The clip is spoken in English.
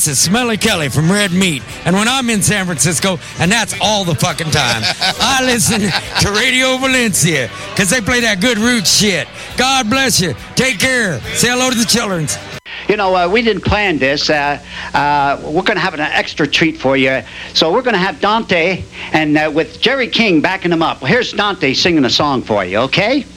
This is Smelly Kelly from Red Meat. And when I'm in San Francisco, and that's all the fucking time, I listen to Radio Valencia because they play that good root shit. God bless you. Take care. Say hello to the children. You know, we didn't plan this. We're going to have an extra treat for you. So we're going to have Dante and with Jerry King backing him up. Well, here's Dante singing a song for you, okay?